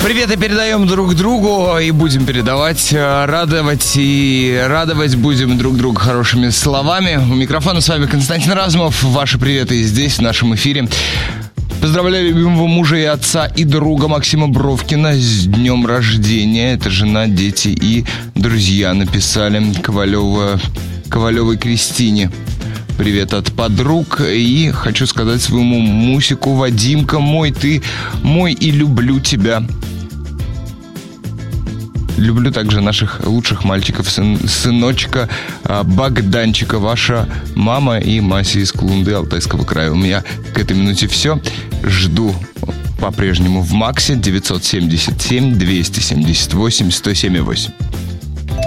Приветы передаем друг другу и будем передавать, радовать будем друг друга хорошими словами. У микрофона с вами Константин Разумов. Ваши приветы здесь, в нашем эфире. Поздравляю любимого мужа и отца и друга Максима Бровкина с днем рождения. Это жена, дети и друзья написали Ковалевой Кристине. Привет от подруг. И хочу сказать своему Мусику: Вадимка мой, ты мой и люблю тебя. Люблю также наших лучших мальчиков, сыночка Богданчика, ваша мама и Мася из Клунды, Алтайского края. У меня к этой минуте все. Жду по-прежнему в Максе 977 278 107,8.